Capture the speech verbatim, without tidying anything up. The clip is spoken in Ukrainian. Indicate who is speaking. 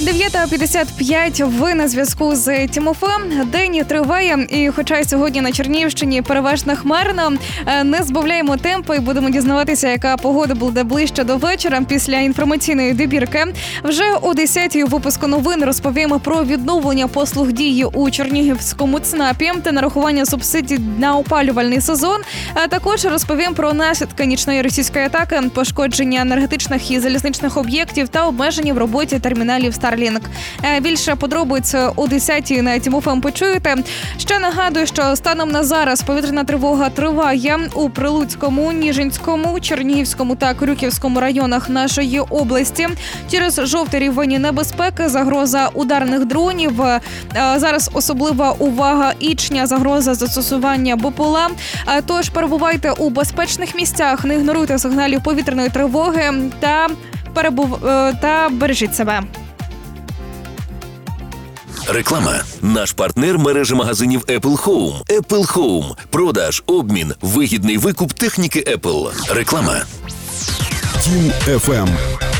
Speaker 1: дев'ята п'ятдесят п'ять, ви на зв'язку з Тімофеєм. День триває, і хоча сьогодні на Чернігівщині переважно хмарно, не збавляємо темпу і будемо дізнаватися, яка погода буде ближче до вечора після інформаційної добірки. Вже о десятій у випуску новин розповімо про відновлення послуг дії у Чернігівському ЦНАПі та нарахування субсидій на опалювальний сезон. А також розповім про наслідки нічної російської атаки, пошкодження енергетичних і залізничних об'єктів та обмеження в роботі терміналів Starlink. Більше подробиць о десятій на Тімофеєм почуєте. Ще нагадую, що станом на зараз повітряна тривога триває у Прилуцькому, Ніжинському, Чернігівському та Крюківському районах нашої області. Через жовтий рівень небезпеки, загроза ударних дронів. Зараз особлива увага Ічня, загроза застосування БПЛА. Тож перебувайте у безпечних місцях, не ігноруйте сигналів повітряної тривоги та перебув... та бережіть себе.
Speaker 2: Реклама. Наш партнер мережі магазинів Apple Home. Apple Home. Продаж, обмін, вигідний викуп техніки Apple. Реклама.
Speaker 3: Тім еф ем.